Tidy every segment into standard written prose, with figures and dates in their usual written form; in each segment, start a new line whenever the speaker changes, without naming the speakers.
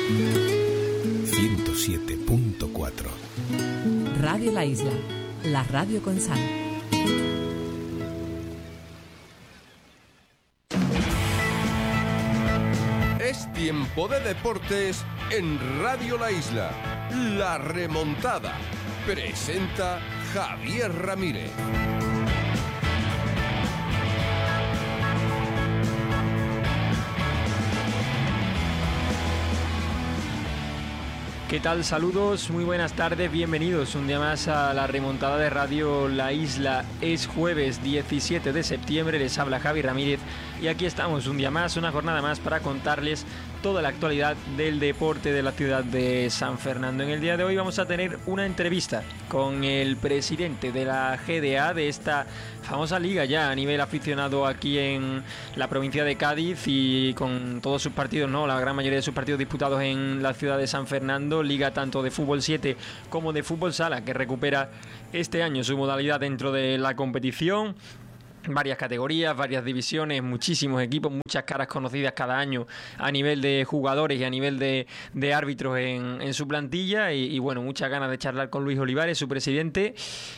107.4
Radio La Isla, la radio con sal.
Es tiempo de deportes en Radio La Isla. La remontada. Presenta Javier Ramírez.
¿Qué tal? Saludos, muy buenas tardes, bienvenidos un día más a la remontada de Radio La Isla. Es jueves 17 de septiembre, les habla Javi Ramírez y aquí estamos un día más, una jornada más para contarles toda la actualidad del deporte de la ciudad de San Fernando. En el día de hoy vamos a tener una entrevista con el presidente de la GDA, de esta famosa liga ya a nivel aficionado aquí en la provincia de Cádiz y con todos sus partidos, ¿no? La gran mayoría de sus partidos disputados en la ciudad de San Fernando, liga tanto de fútbol 7 como de fútbol sala, que recupera este año su modalidad dentro de la competición. Varias categorías, varias divisiones, muchísimos equipos, muchas caras conocidas cada año a nivel de jugadores y a nivel de árbitros en su plantilla y bueno, muchas ganas de charlar con Luis Olivares, su presidente,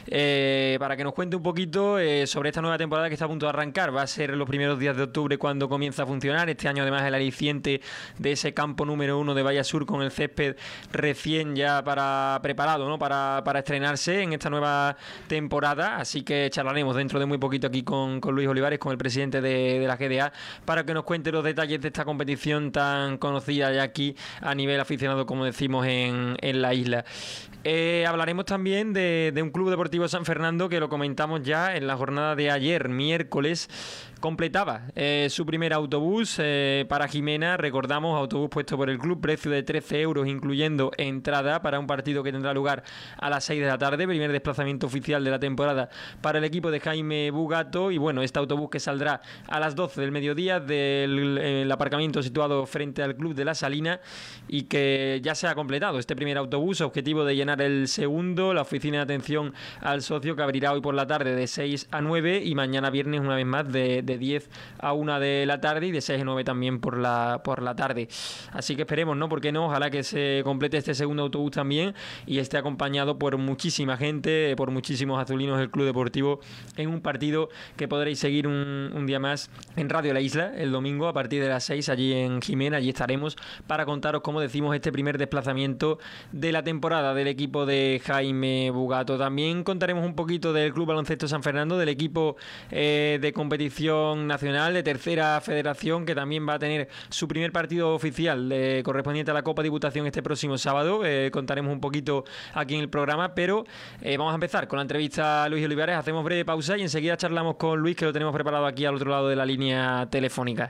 para que nos cuente un poquito sobre esta nueva temporada que está a punto de arrancar. Va a ser los primeros días de octubre cuando comienza a funcionar. Este año además el aliciente de ese campo número 1 de Valle Sur con el césped recién ya preparado, ¿no? para estrenarse en esta nueva temporada, así que charlaremos dentro de muy poquito aquí con Luis Olivares, con el presidente de la GDA, para que nos cuente los detalles de esta competición tan conocida ya aquí a nivel aficionado, como decimos, en la isla. Hablaremos también de un club deportivo San Fernando que lo comentamos ya en la jornada de ayer, miércoles. Completaba su primer autobús para Jimena, recordamos, autobús puesto por el club, precio de 13 euros incluyendo entrada para un partido que tendrá lugar a las 6 de la tarde, primer desplazamiento oficial de la temporada para el equipo de Jaime Bugato. Y bueno, este autobús que saldrá a las 12 del mediodía del aparcamiento situado frente al Club de la Salina y que ya se ha completado este primer autobús, objetivo de llenar el segundo, la oficina de atención al socio, que abrirá hoy por la tarde de 6 a 9 y mañana viernes una vez más de 10 a 1 de la tarde y de 6 a 9 también por la tarde. Así que esperemos, ¿no? Porque no, ojalá que se complete este segundo autobús también y esté acompañado por muchísima gente, por muchísimos azulinos del Club Deportivo en un partido que podréis seguir un día más en Radio La Isla el domingo a partir de las 6 allí en Jimena. Allí estaremos para contaros, como decimos, este primer desplazamiento de la temporada del equipo de Jaime Bugato. También contaremos un poquito del Club Baloncesto San Fernando, del equipo de competición nacional de tercera federación, que también va a tener su primer partido oficial correspondiente a la Copa Diputación este próximo sábado. Contaremos un poquito aquí en el programa, pero vamos a empezar con la entrevista a Luis Olivares. Hacemos breve pausa y enseguida charlamos con Luis, que lo tenemos preparado aquí al otro lado de la línea telefónica.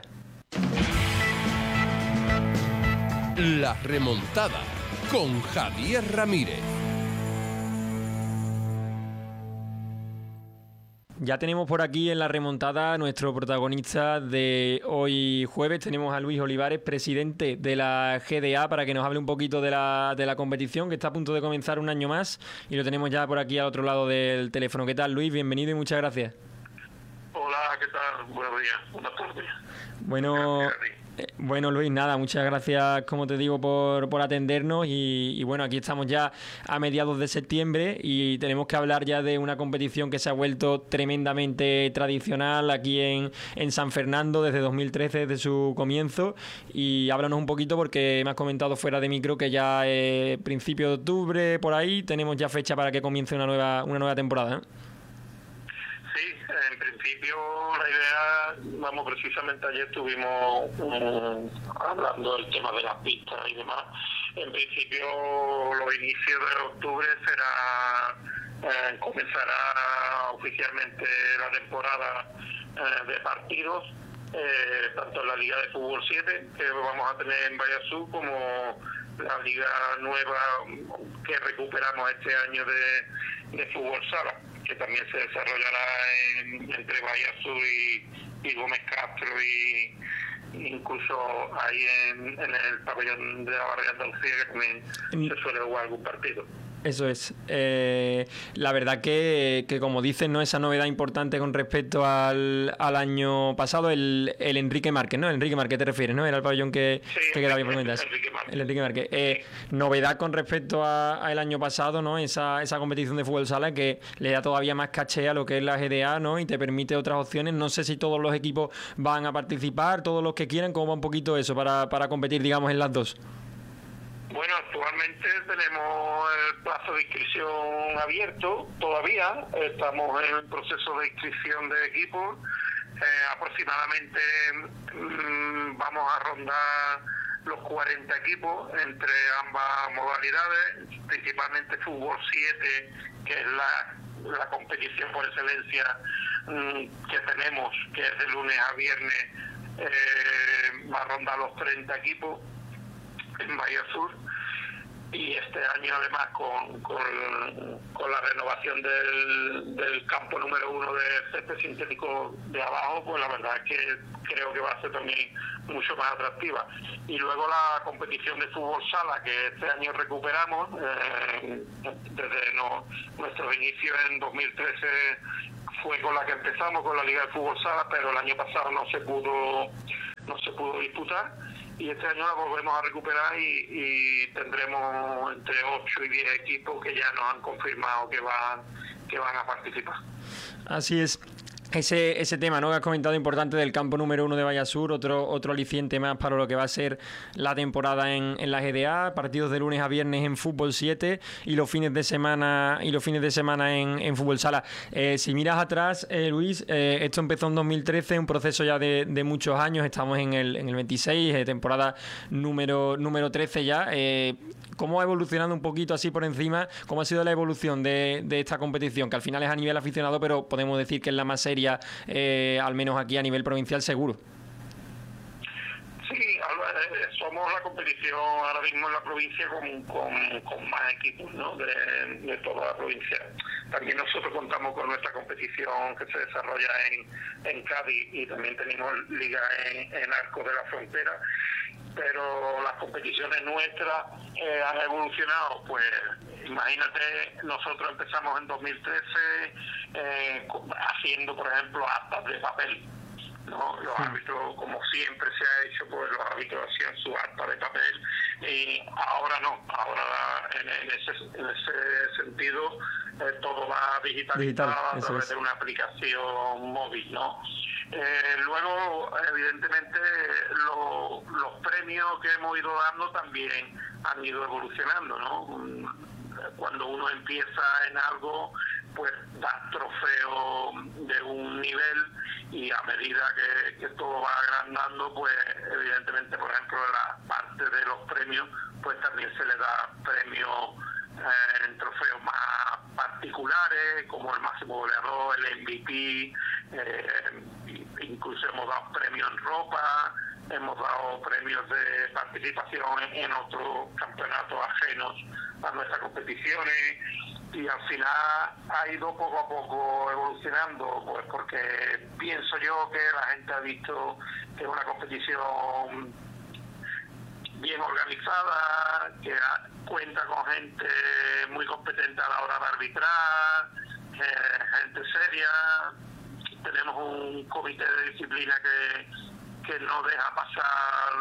La remontada con Javier Ramírez.
Ya tenemos por aquí en la remontada nuestro protagonista de hoy jueves. Tenemos a Luis Olivares, presidente de la GDA, para que nos hable un poquito de la competición, que está a punto de comenzar un año más, y lo tenemos ya por aquí al otro lado del teléfono. ¿Qué tal, Luis? Bienvenido y muchas gracias.
Hola, ¿qué tal? Buenos días, buenas tardes.
Bueno, Luis, nada, muchas gracias, como te digo, por atendernos y bueno, aquí estamos ya a mediados de septiembre y tenemos que hablar ya de una competición que se ha vuelto tremendamente tradicional aquí en San Fernando desde 2013, desde su comienzo. Y háblanos un poquito, porque me has comentado fuera de micro que ya principio de octubre, por ahí, tenemos ya fecha para que comience una nueva temporada, ¿eh?
Sí, en principio la idea, precisamente ayer estuvimos hablando del tema de las pistas y demás. En principio los inicios de octubre comenzará oficialmente la temporada de partidos, tanto en la Liga de Fútbol 7 que vamos a tener en Vallasur, como la liga nueva que recuperamos este año de Fútbol Sala, que también se desarrollará entre Vallasur y Gómez Castro y incluso ahí en el pabellón de la Barria de Andalucía, que también se suele jugar algún partido.
Eso es. La verdad que como dicen, ¿no?, esa novedad importante con respecto al año pasado, el Enrique Márquez, ¿no? El Enrique Márquez te refieres, ¿no? Era el pabellón que quedaba bien por comentar.
Enrique Márquez. Márquez.
El Enrique Márquez. Novedad con respecto al año pasado, ¿no? Esa competición de fútbol sala que le da todavía más caché a lo que es la GDA, ¿no? Y te permite otras opciones. No sé si todos los equipos van a participar, todos los que quieran, cómo va un poquito eso para competir, digamos, en las dos.
Bueno, actualmente tenemos el plazo de inscripción abierto todavía. Estamos en el proceso de inscripción de equipos. Aproximadamente vamos a rondar los 40 equipos entre ambas modalidades, principalmente fútbol 7, que es la competición por excelencia que tenemos, que es de lunes a viernes, va a rondar los 30 equipos en Bahía Sur. Y este año además con la renovación del campo número 1 de césped sintético de abajo, pues la verdad es que creo que va a ser también mucho más atractiva. Y luego la competición de fútbol sala, que este año recuperamos, desde nuestros inicios en 2013 fue con la que empezamos, con la Liga de Fútbol Sala, pero el año pasado no se pudo disputar. Y este año la volvemos a recuperar y tendremos entre 8 y 10 equipos que ya nos han confirmado que van a participar.
Así es. Ese tema, ¿no?, que has comentado, importante, del campo número 1 de Bahía Sur, otro aliciente más para lo que va a ser la temporada en la GDA, partidos de lunes a viernes en fútbol 7 y los fines de semana en fútbol sala. Si miras atrás, Luis, esto empezó en 2013, un proceso ya de muchos años, estamos en el 26, temporada número 13 ya. ¿Cómo ha evolucionado un poquito así por encima? ¿Cómo ha sido la evolución de esta competición? Que al final es a nivel aficionado, pero podemos decir que es la más seria, al menos aquí a nivel provincial, seguro.
Sí, somos la competición ahora mismo en la provincia con más equipos, ¿no?, de toda la provincia. También nosotros contamos con nuestra competición que se desarrolla en Cádiz y también tenemos liga en Arcos de la Frontera. Pero las competiciones nuestras han evolucionado, pues imagínate, nosotros empezamos en 2013 haciendo, por ejemplo, actas de papel, ¿no? Los árbitros, como siempre se ha hecho, pues los árbitros hacían su acta de papel, y ahora no, ahora en ese sentido todo va digitalizado a través de una aplicación móvil, ¿no? Luego, evidentemente, los premios que hemos ido dando también han ido evolucionando, ¿no? Cuando uno empieza en algo, pues da trofeo de un nivel, y a medida que todo va agrandando, pues evidentemente, por ejemplo, en la parte de los premios, pues también se le da premios en trofeos más particulares, como el máximo goleador, el MVP, incluso hemos dado premios en ropa, hemos dado premios de participación en otros campeonatos ajenos a nuestras competiciones, y al final ha ido poco a poco evolucionando, pues porque pienso yo que la gente ha visto que es una competición bien organizada, que cuenta con gente muy competente a la hora de arbitrar, gente seria. Tenemos un comité de disciplina que no deja pasar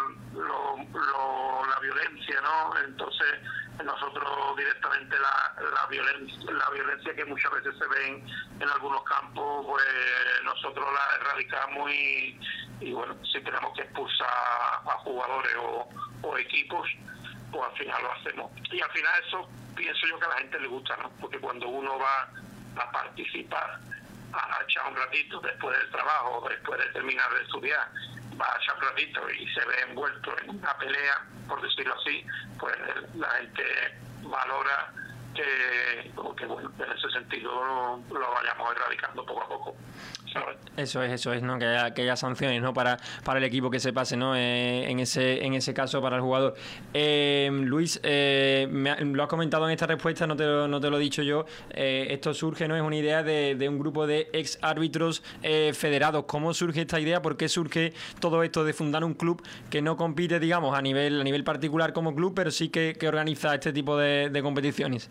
la violencia, ¿no? Entonces nosotros directamente la violencia que muchas veces se ve en algunos campos, pues nosotros la erradicamos y bueno, si tenemos que expulsar a jugadores o equipos, pues al final lo hacemos. Y al final eso pienso yo que a la gente le gusta, ¿no? Porque cuando uno va a participar, a echar un ratito después del trabajo, después de terminar de estudiar, va a echar un ratito y se ve envuelto en una pelea, por decirlo así, pues la gente valora que bueno, en ese sentido lo vayamos erradicando poco a poco, ¿sabes? Eso
es, ¿no? Que haya sanciones, ¿no? Para el equipo que se pase, ¿no? En ese caso, para el jugador. Luis, lo has comentado en esta respuesta, no te lo he dicho yo. Esto surge, ¿no? Es una idea de un grupo de ex árbitros federados. ¿Cómo surge esta idea? ¿Por qué surge todo esto de fundar un club que no compite, digamos, a nivel particular como club, pero sí que organiza este tipo de competiciones?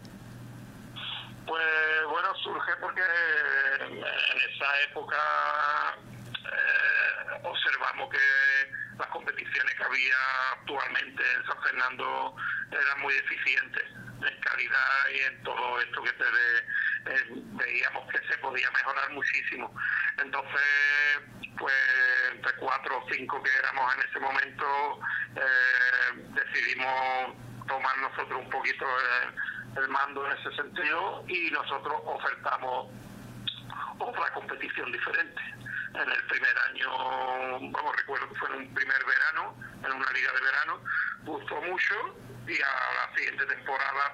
Pues bueno, surge porque en esa época observamos que las competiciones que había actualmente en San Fernando eran muy deficientes en calidad y en todo esto que veíamos que se podía mejorar muchísimo. Entonces, pues entre 4 o 5 que éramos en ese momento, decidimos tomar nosotros un poquito el mando en ese sentido, y nosotros ofertamos otra competición diferente. En el primer año, recuerdo que fue en un primer verano, en una liga de verano, gustó mucho, y a la siguiente temporada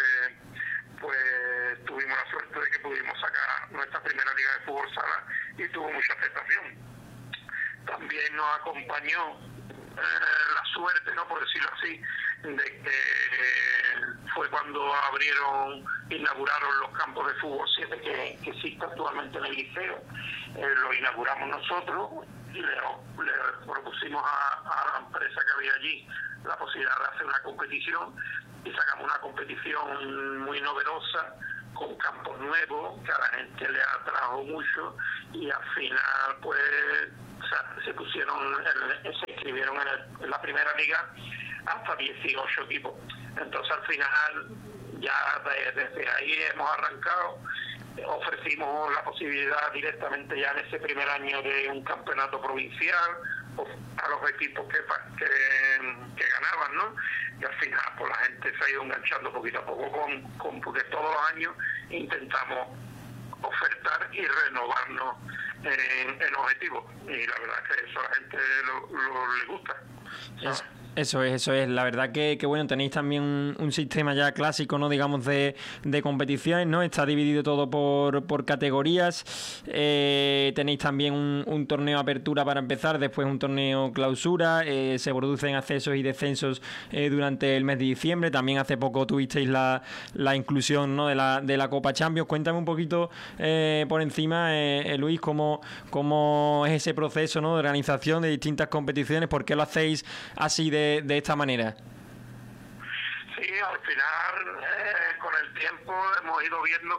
pues tuvimos la suerte de que pudimos sacar nuestra primera liga de fútbol sala y tuvo mucha aceptación. También nos acompañó la suerte, no por decirlo así, de que fue cuando inauguraron los campos de fútbol 7 que existe actualmente en el liceo. Lo inauguramos nosotros y le propusimos a la empresa que había allí la posibilidad de hacer una competición, y sacamos una competición muy novedosa con campos nuevos que a la gente le atrajo mucho, y al final pues se inscribieron en la primera liga hasta 18 equipos. Entonces al final ya desde ahí hemos arrancado. Ofrecimos la posibilidad directamente ya en ese primer año de un campeonato provincial a los equipos que ganaban, ¿no? Y al final pues la gente se ha ido enganchando poquito a poco porque todos los años intentamos ofertar y renovarnos en objetivos, y la verdad es que eso a la gente le gusta, ¿sabes?
Eso es. La verdad que bueno, tenéis también un sistema ya clásico, ¿no? Digamos de competiciones, ¿no? Está dividido todo por categorías. Tenéis también un torneo apertura para empezar, después un torneo clausura. Se producen ascensos y descensos durante el mes de diciembre. También hace poco tuvisteis la inclusión, ¿no? de la Copa Champions. Cuéntame un poquito por encima, Luis, cómo es ese proceso, ¿no? de organización de distintas competiciones. ¿Por qué lo hacéis así de esta manera?
Sí, al final con el tiempo hemos ido viendo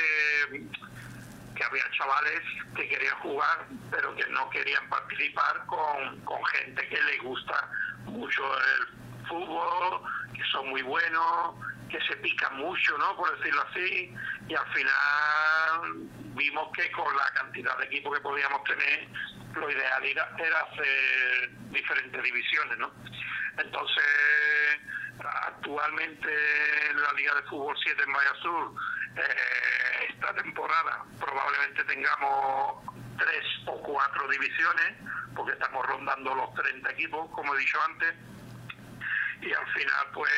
que había chavales que querían jugar pero que no querían participar con gente que le gusta mucho el fútbol, que son muy buenos, que se pican mucho, ¿no? por decirlo así, y al final vimos que con la cantidad de equipos que podíamos tener, lo ideal era hacer diferentes divisiones, ¿no? Entonces, actualmente en la Liga de Fútbol 7 en Bahía Sur, esta temporada probablemente tengamos 3 o 4 divisiones, porque estamos rondando los 30 equipos, como he dicho antes, y al final pues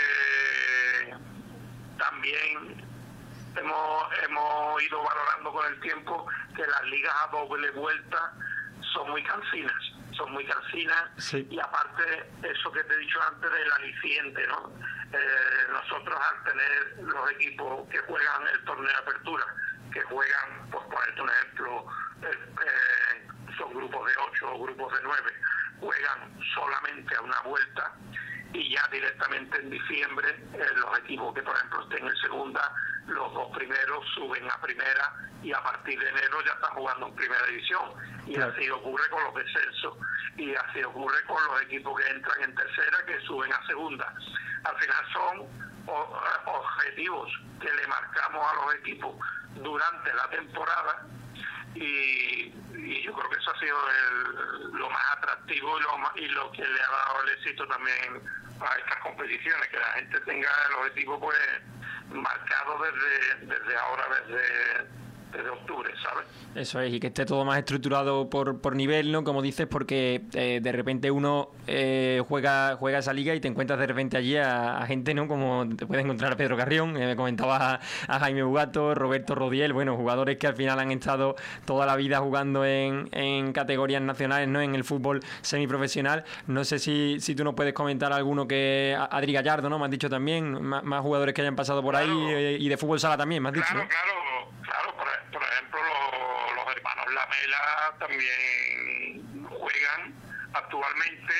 también hemos ido valorando con el tiempo que las ligas a doble vuelta son muy cansinas, sí. Y aparte eso que te he dicho antes del aliciente, ¿no? Nosotros al tener los equipos que juegan el torneo de apertura, que juegan, pues por ponerte un ejemplo, son grupos de 8 o grupos de 9, juegan solamente a una vuelta, y ya directamente en diciembre los equipos que por ejemplo estén en segunda, los 2 primeros suben a primera, y a partir de enero ya están jugando en primera división, y claro. Así ocurre con los descensos, y así ocurre con los equipos que entran en tercera, que suben a segunda. Al final son objetivos que le marcamos a los equipos durante la temporada, y yo creo que eso ha sido lo más atractivo y lo que le ha dado el éxito también a estas competiciones, que la gente tenga el objetivo pues marcado desde ahora, desde octubre, ¿sabes?
Eso es, y que esté todo más estructurado por nivel, ¿no? Como dices, porque de repente uno juega esa liga y te encuentras de repente allí a gente, ¿no? Como te puedes encontrar a Pedro Carrión, me comentabas a Jaime Bugato, Roberto Rodiel, bueno, jugadores que al final han estado toda la vida jugando en categorías nacionales, ¿no? En el fútbol semiprofesional. No sé si tú nos puedes comentar alguno que... Adri Gallardo, ¿no? Me has dicho también, más jugadores que hayan pasado por ahí, y de fútbol sala también, me has dicho, ¿no?
Claro, por ejemplo, los hermanos Lamela también juegan actualmente.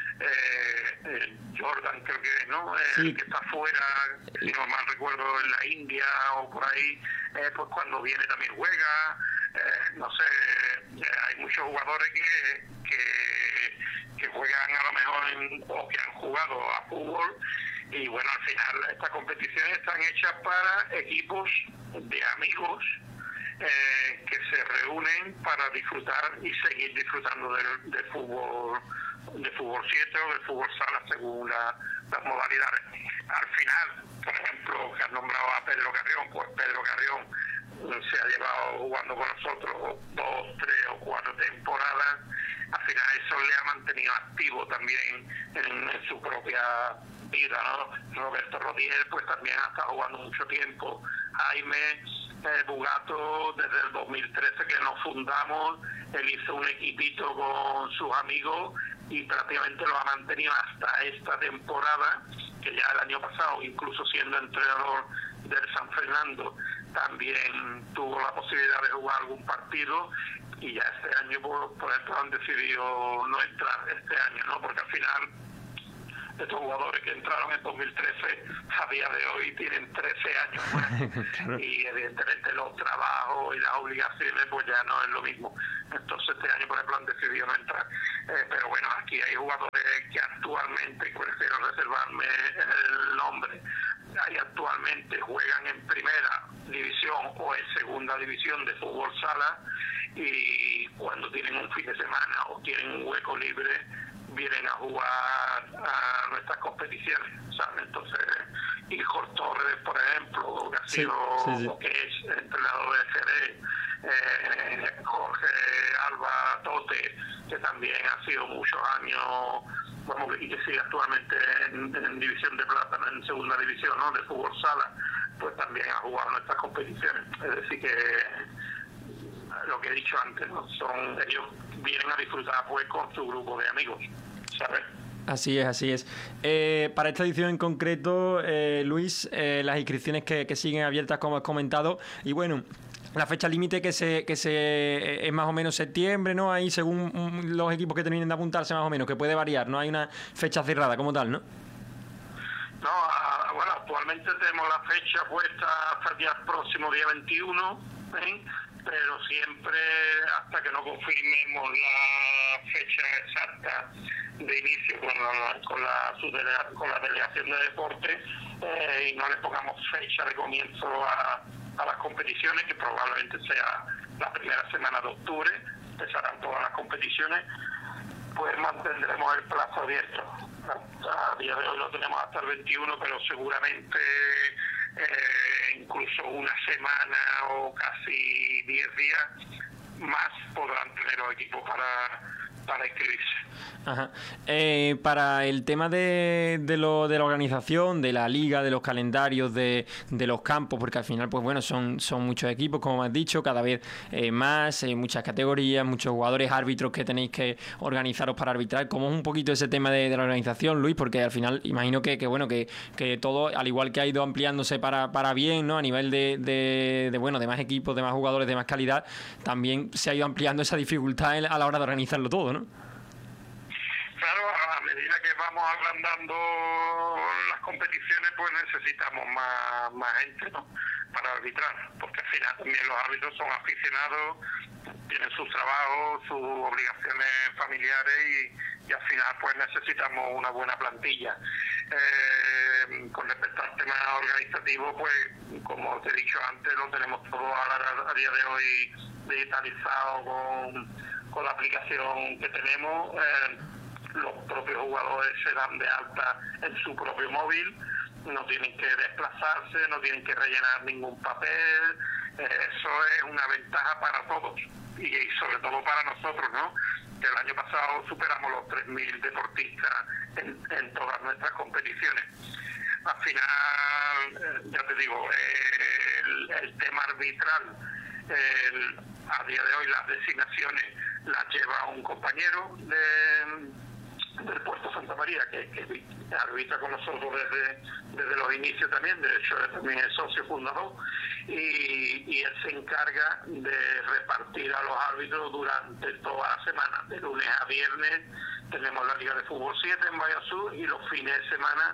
Jordan creo que es, ¿no?
Sí.
El que está fuera, si no mal recuerdo, en la India o por ahí, pues cuando viene también juega. No sé, hay muchos jugadores que juegan a lo mejor o que han jugado a fútbol. Y bueno, al final estas competiciones están hechas para equipos de amigos que se reúnen para disfrutar y seguir disfrutando del fútbol, de fútbol 7 o del fútbol sala según las modalidades. Al final, por ejemplo, que has nombrado a Pedro Carrión, pues Pedro Carrión se ha llevado jugando con nosotros 2, 3 o 4 temporadas. Al final eso le ha mantenido activo también en su propia vida, ¿no? Roberto Rodier pues también ha estado jugando mucho tiempo. Jaime Bugato, desde el 2013 que nos fundamos, él hizo un equipito con sus amigos y prácticamente lo ha mantenido hasta esta temporada, que ya el año pasado, incluso siendo entrenador del San Fernando, también tuvo la posibilidad de jugar algún partido. Y ya este año, por ejemplo, han decidido no entrar este año, ¿no? Porque al final estos jugadores que entraron en 2013 a día de hoy tienen 13 años, pues, y evidentemente los trabajos y las obligaciones pues ya no es lo mismo. Entonces este año, por ejemplo, han decidido no entrar. Pero bueno, aquí hay jugadores que actualmente, prefiero reservarme el nombre, actualmente juegan en primera división o en segunda división de fútbol sala, y cuando tienen un fin de semana o tienen un hueco libre vienen a jugar a nuestras competiciones, ¿sabes? Entonces, Igor Torres, por ejemplo, que ha sido que es entrenador de Jerez, Jorge Alba Tote, que también ha sido muchos años, vamos, y que sigue actualmente en división de plata, en segunda división, ¿no?, de fútbol sala, pues también ha jugado nuestras competiciones. Es decir que lo que he dicho antes, ¿no?, ellos vienen a disfrutar pues con su grupo de amigos, ¿sabes?
Así es, así es. Para esta edición en concreto, Luis, las inscripciones que siguen abiertas, como has comentado, y bueno, la fecha límite que es más o menos septiembre, ¿no? Ahí según los equipos que terminen de apuntarse, más o menos, que puede variar, no hay una fecha cerrada como tal, ¿no?
No, bueno, actualmente tenemos la fecha puesta hasta el próximo día 21, ¿eh? Pero siempre hasta que no confirmemos la fecha exacta de inicio con la delegación de deporte y no le pongamos fecha de comienzo a las competiciones, que probablemente sea la primera semana de octubre, empezarán todas las competiciones, pues mantendremos el plazo abierto. A día de hoy lo tenemos hasta el 21, pero seguramente incluso una semana o casi 10 días más podrán tener los equipos para inscribirse.
Ajá. Para el tema de la organización, de la liga, de los calendarios, de los campos, porque al final, pues bueno, son muchos equipos, como has dicho, cada vez más, muchas categorías, muchos jugadores, árbitros que tenéis que organizaros para arbitrar. ¿Cómo es un poquito ese tema de la organización, Luis? Porque al final imagino que todo, al igual que ha ido ampliándose para bien, ¿no?, a nivel de más equipos, de más jugadores, de más calidad, también se ha ido ampliando esa dificultad a la hora de organizarlo todo, ¿no?
Claro, a medida que vamos agrandando las competiciones, pues necesitamos más gente, ¿no?, para arbitrar, porque al final también los árbitros son aficionados, tienen sus trabajos, sus obligaciones familiares y al final pues necesitamos una buena plantilla. Con respecto al tema organizativo, pues como te he dicho antes, lo tenemos todo a día de hoy digitalizado con la aplicación que tenemos. Los propios jugadores se dan de alta en su propio móvil, no tienen que desplazarse, no tienen que rellenar ningún papel. Eso es una ventaja para todos y sobre todo para nosotros, ¿no?, que el año pasado superamos los 3.000 deportistas en todas nuestras competiciones. Al final, ya te digo, el tema arbitral, a día de hoy las designaciones las lleva un compañero del Puerto Santa María, que arbitra con nosotros desde los inicios también, de hecho él también es socio fundador, y él se encarga de repartir a los árbitros durante toda la semana, de lunes a viernes tenemos la Liga de Fútbol 7 en Valladolid y los fines de semana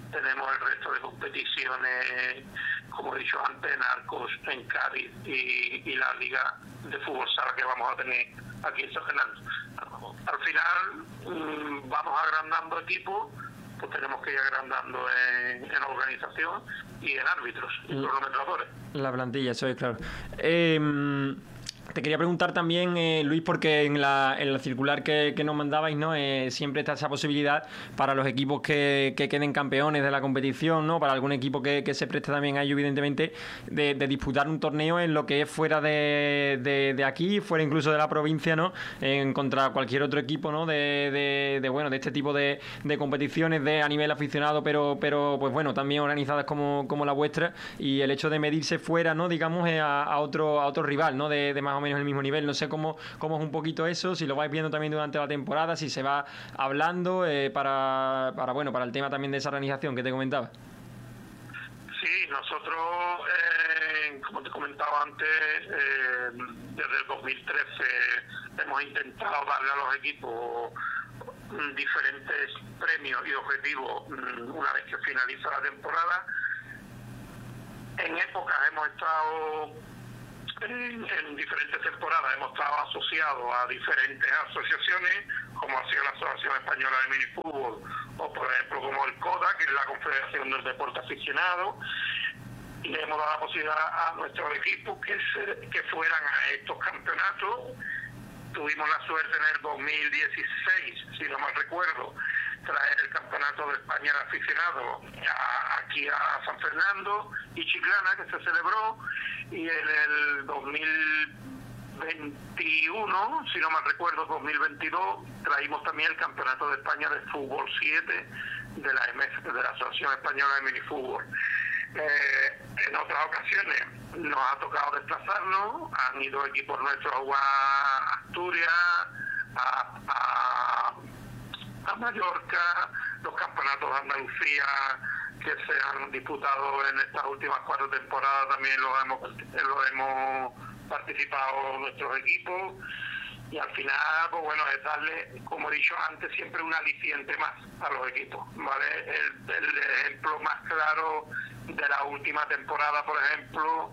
tenemos el resto de competiciones, como he dicho antes, en Arcos, en Cádiz y la Liga de Fútbol Sala que vamos a tener aquí en San Fernando. Al final vamos agrandando equipos, pues tenemos que ir agrandando en organización y en árbitros y cronometradores.
La plantilla, eso es claro. Te quería preguntar también, Luis, porque en la circular que nos mandabais, ¿no? Siempre está esa posibilidad para los equipos que queden campeones de la competición, ¿no? Para algún equipo que se preste también a ello, evidentemente, de disputar un torneo en lo que es fuera de aquí, fuera incluso de la provincia, ¿no? Contra cualquier otro equipo, ¿no? De este tipo de competiciones a nivel aficionado, pero pues bueno, también organizadas como la vuestra, y el hecho de medirse fuera, ¿no? Digamos, a otro rival, ¿no? De más o menos el mismo nivel. No sé cómo es un poquito eso, si lo vais viendo también durante la temporada, si se va hablando para el tema también de esa organización que te comentaba.
Sí, nosotros, como te comentaba antes, desde el 2013 hemos intentado darle a los equipos diferentes premios y objetivos una vez que finaliza la temporada. En épocas hemos estado en diferentes temporadas, hemos estado asociados a diferentes asociaciones, como ha sido la Asociación Española de Minifútbol, o por ejemplo como el CODA, que es la Confederación del Deporte Aficionado, y le hemos dado la posibilidad a nuestros equipos que fueran a estos campeonatos. Tuvimos la suerte en el 2016, si no mal recuerdo, traer el Campeonato de España de Aficionados aquí a San Fernando y Chiclana, que se celebró, y en el 2021, si no mal recuerdo, 2022, traímos también el Campeonato de España de Fútbol 7 de la AMF, de la Asociación Española de Minifútbol. En otras ocasiones nos ha tocado desplazarnos, han ido equipos nuestros a jugar a Asturias, a Mallorca, los campeonatos de Andalucía que se han disputado en estas últimas 4 temporadas también los hemos participado nuestros equipos, y al final, pues bueno, es darle, como he dicho antes, siempre un aliciente más a los equipos, ¿vale? El ejemplo más claro de la última temporada, por ejemplo,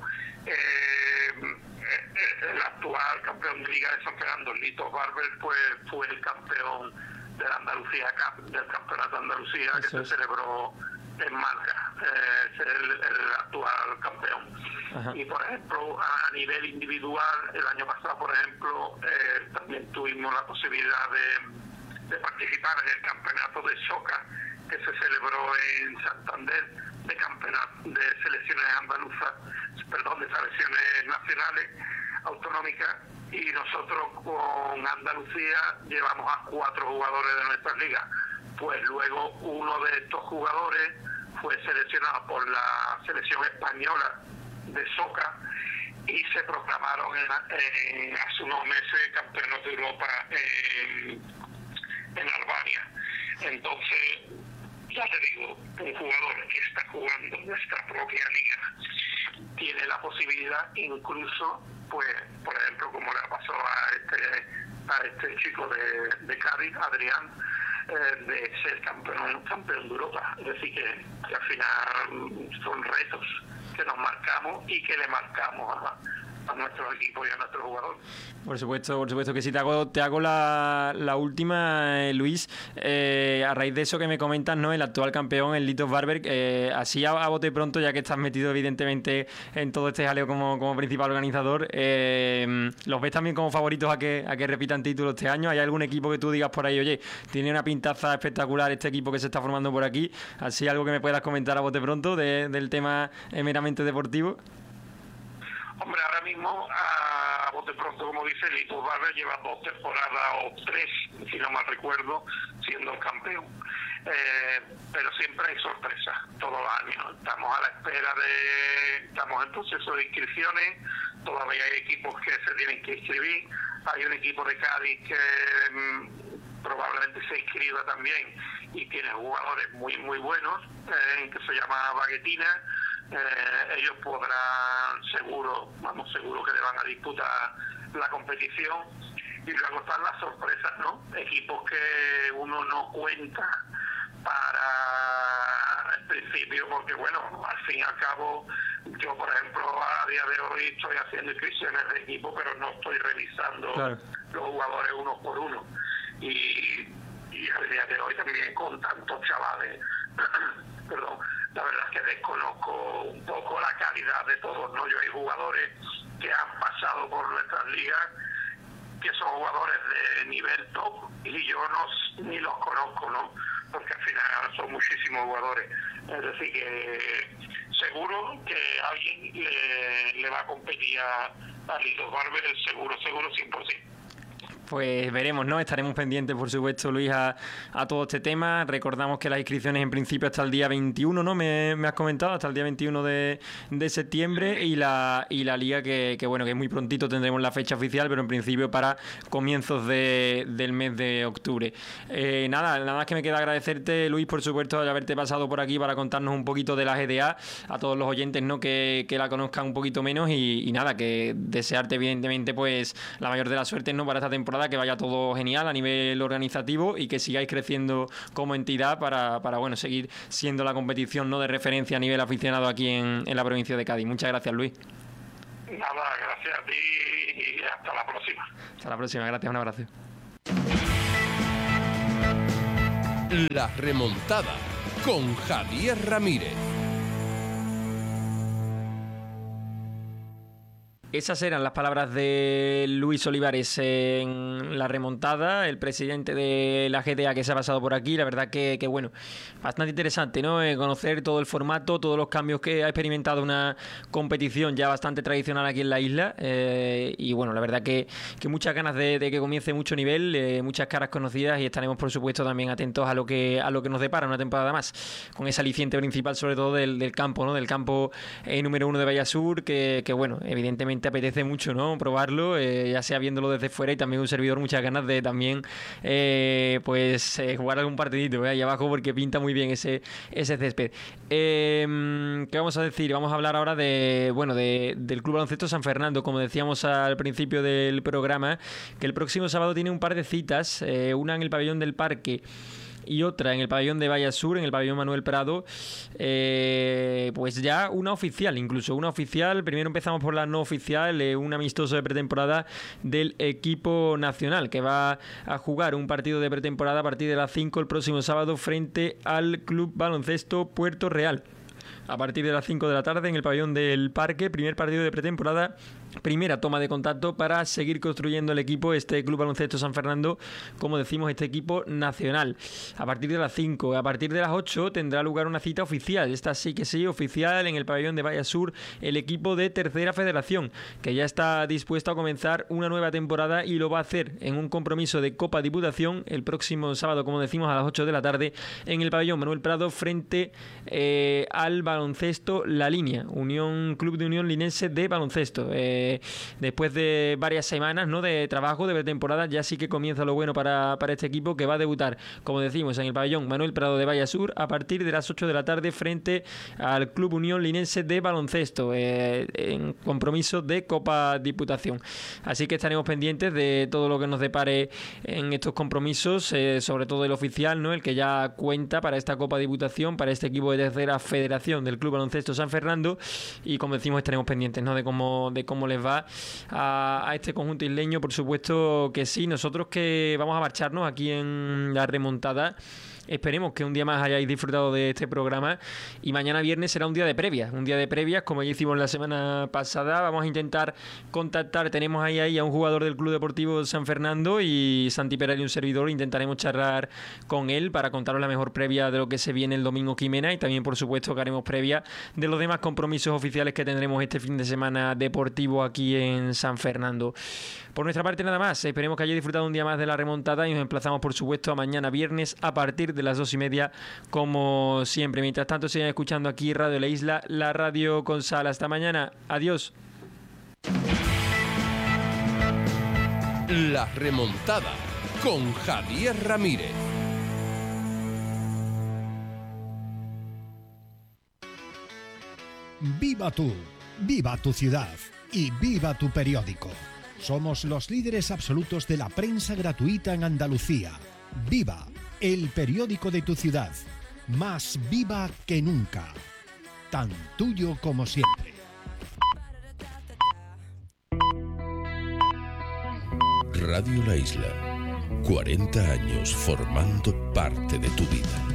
el actual campeón de Liga de San Fernando, Litos Barber, fue el campeón de la Andalucía Cup, del Campeonato de Andalucía, que se celebró en Málaga, es el actual campeón. Ajá. Y por ejemplo, a nivel individual, el año pasado, por ejemplo, también tuvimos la posibilidad de participar en el campeonato de Soca, que se celebró en Santander, de selecciones andaluzas, de selecciones nacionales autonómicas, y nosotros con Andalucía llevamos a 4 jugadores de nuestra liga. Pues luego uno de estos jugadores fue seleccionado por la selección española de Soca y se proclamaron hace unos meses campeones de Europa en Albania. Entonces, ya te digo, un jugador que está jugando en nuestra propia liga tiene la posibilidad, incluso, pues, por ejemplo, como le pasó a este chico de Cádiz, Adrián, de ser campeón de Europa. Es decir, que al final son retos que nos marcamos y que le marcamos a nuestro equipo y a nuestro jugador.
Por supuesto que sí. Te hago la última, Luis. A raíz de eso que me comentas, ¿no? El actual campeón, el Litos Barber, así a bote pronto, ya que estás metido evidentemente en todo este jaleo como principal organizador, ¿los ves también como favoritos a que repitan títulos este año? ¿Hay algún equipo que tú digas por ahí, oye, tiene una pintaza espectacular este equipo que se está formando por aquí? ¿Así algo que me puedas comentar a bote pronto del tema meramente deportivo?
Hombre, ahora mismo, a bote pronto, como dice, Litos Barber lleva 2 temporadas o 3, si no mal recuerdo, siendo campeón. Pero siempre hay sorpresas todos los años. Estamos a la espera estamos en proceso de inscripciones, todavía hay equipos que se tienen que inscribir. Hay un equipo de Cádiz que probablemente se inscriba también y tiene jugadores muy muy buenos, que se llama Baguetina. Ellos podrán seguro que le van a disputar la competición, y luego están las sorpresas, ¿no? Equipos que uno no cuenta para principio, porque bueno, al fin y al cabo, yo por ejemplo a día de hoy estoy haciendo inscripciones de equipo, pero no estoy revisando los jugadores uno por uno. Y a día de hoy también con tantos chavales, perdón, la verdad es que desconozco un poco la calidad de todos, ¿no? Yo hay jugadores que han pasado por nuestras ligas que son jugadores de nivel top y yo ni los conozco, ¿no? Porque al final son muchísimos jugadores. Es decir, que seguro que alguien le va a competir a Lito Barber, seguro 100%.
Pues veremos, ¿no? Estaremos pendientes, por supuesto, Luis, a todo este tema. Recordamos que las inscripciones en principio hasta el día 21, ¿no? Me has comentado, hasta el día 21 de septiembre y la liga que bueno, que muy prontito tendremos la fecha oficial, pero en principio para comienzos del mes de octubre. Nada más que me queda agradecerte, Luis, por supuesto, de haberte pasado por aquí para contarnos un poquito de la GDA, a todos los oyentes, ¿no? Que la conozcan un poquito menos y nada, que desearte evidentemente pues la mayor de las suertes, ¿no? Para esta temporada, que vaya todo genial a nivel organizativo y que sigáis creciendo como entidad para bueno, seguir siendo la competición, ¿no? De referencia a nivel aficionado aquí en la provincia de Cádiz. Muchas gracias, Luis.
Nada, gracias a ti y hasta la próxima.
Hasta la próxima, gracias, un abrazo.
La remontada con Javier Ramírez.
Esas eran las palabras de Luis Olivares en la remontada, el presidente de la GDA que se ha pasado por aquí. La verdad que bueno, bastante interesante, ¿no? Conocer todo el formato, todos los cambios que ha experimentado una competición ya bastante tradicional aquí en la isla. Y bueno, la verdad que muchas ganas de que comience mucho nivel, muchas caras conocidas, y estaremos por supuesto también atentos a lo que nos depara una temporada más, con ese aliciente principal sobre todo del campo, ¿no? Del campo número 1 de Vallasur, que bueno, evidentemente apetece mucho, ¿no? Probarlo, ya sea viéndolo desde fuera, y también un servidor muchas ganas de también jugar algún partidito ahí abajo, porque pinta muy bien ese césped. ¿Qué vamos a decir? Vamos a hablar ahora del Club Baloncesto San Fernando, como decíamos al principio del programa, que el próximo sábado tiene un par de citas, una en el pabellón del Parque y otra en el pabellón de Vallasur, en el pabellón Manuel Prado. Pues ya una oficial, incluso una oficial. Primero empezamos por la no oficial, un amistoso de pretemporada del equipo nacional, que va a jugar un partido de pretemporada a partir de las 5 el próximo sábado frente al Club Baloncesto Puerto Real. A partir de las 5 de la tarde en el pabellón del Parque, primer partido de pretemporada, primera toma de contacto para seguir construyendo el equipo, este Club Baloncesto San Fernando, como decimos, este equipo nacional. A partir de las 5, a partir de las 8 tendrá lugar una cita oficial, esta sí que sí, oficial, en el pabellón de Vallasur, el equipo de Tercera Federación, que ya está dispuesto a comenzar una nueva temporada y lo va a hacer en un compromiso de Copa Diputación el próximo sábado, como decimos, a las 8 de la tarde en el pabellón Manuel Prado frente al Baloncesto La Línea, Club de Unión Linense de Baloncesto. Después de varias semanas, ¿no?, de trabajo, de pretemporada, ya sí que comienza lo bueno para este equipo, que va a debutar, como decimos, en el pabellón Manuel Prado de Vallasur a partir de las 8 de la tarde frente al Club Unión Linense de Baloncesto, en compromiso de Copa Diputación. Así que estaremos pendientes de todo lo que nos depare en estos compromisos, sobre todo el oficial, ¿no?, el que ya cuenta para esta Copa Diputación, para este equipo de Tercera Federación del Club Baloncesto San Fernando. Y como decimos, estaremos pendientes, ¿no?, de cómo les va a este conjunto isleño. Por supuesto que sí. Nosotros que vamos a marcharnos aquí en la remontada, esperemos que un día más hayáis disfrutado de este programa, y mañana viernes será un día de previas, como ya hicimos la semana pasada. Vamos a intentar contactar, tenemos ahí a un jugador del Club Deportivo San Fernando, y Santi Peral y un servidor intentaremos charlar con él para contaros la mejor previa de lo que se viene el domingo Quimena, y también por supuesto que haremos previa de los demás compromisos oficiales que tendremos este fin de semana deportivo aquí en San Fernando. Por nuestra parte nada más, esperemos que hayáis disfrutado un día más de la remontada, y nos emplazamos por supuesto a mañana viernes a partir de las 2:30 como siempre. Mientras tanto, sigan escuchando aquí Radio La Isla, la radio con sal. Hasta mañana, adiós.
La remontada con Javier Ramírez.
Viva tú, viva tu ciudad y viva tu periódico. Somos los líderes absolutos de la prensa gratuita en Andalucía. ¡Viva! El periódico de tu ciudad. más viva que nunca, tan tuyo como siempre.
Radio La Isla, 40 años formando parte de tu vida.